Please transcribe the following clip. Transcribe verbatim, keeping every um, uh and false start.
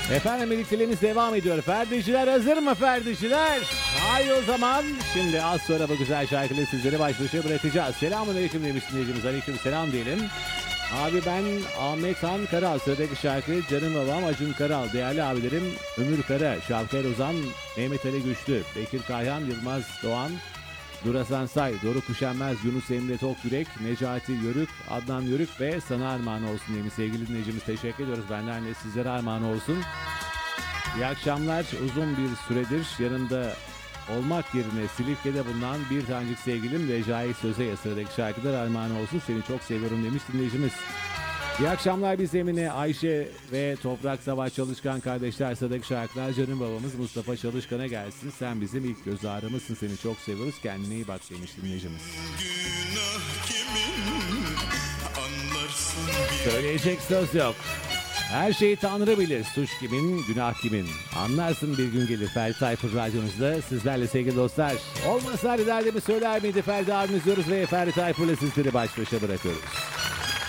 Efendim birlikteliğimiz devam ediyor. Ferdiciler hazır mı Ferdiciler? Haydi o zaman. Şimdi az sonra bu güzel şarkıyla sizleri baş başa bırakacağız. Selamun aleyküm demiş dinleyicimiz. Aleyküm selam diyelim. Abi ben Ahmet Han Karal. Sıradaki şarkı canım babam Acun Karal. Değerli abilerim Ömür Kara, Şavkar Ozan, Mehmet Ali Güçlü, Bekir Kayhan, Yılmaz Doğan, Durasan Say, Doruk Kuşanmaz, Yunus Emre Tokyürek, Necati Yörük, Adnan Yörük ve sana armağan olsun demiş sevgili dinleyicimiz. Teşekkür ediyoruz. Benden de sizlere armağan olsun. İyi akşamlar. Uzun bir süredir yanımda olmak yerine Silifke'de bulunan bir tanecik sevgilim Recai Söze'ye sıradaki şarkılar armağan olsun. Seni çok seviyorum demiş dinleyicimiz. İyi akşamlar biz Emine, Ayşe ve Toprak Savaş Çalışkan kardeşler. Sıradaki şarkılar canım babamız Mustafa Çalışkan'a gelsin. Sen bizim ilk göz ağrımızsın, seni çok seviyoruz. Kendine iyi bak demiş dinleyicimiz. Günah kimin anlarsın bir... Söyleyecek söz yok. Her şeyi Tanrı bilir. Suç kimin, günah kimin. Anlarsın bir gün gelir. Ferdi Tayfur radyonuzda sizlerle sevgili dostlar. Olmasaydı derdimi söyler miydi Ferdi abimiz diyoruz ve Ferdi Tayfur'la sizleri baş başa bırakıyoruz.